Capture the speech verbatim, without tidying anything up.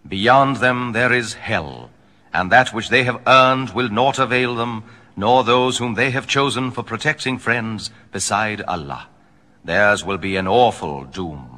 Beyond them there is hell, and that which they have earned will not avail them, nor those whom they have chosen for protecting friends beside Allah. Theirs will be an awful doom.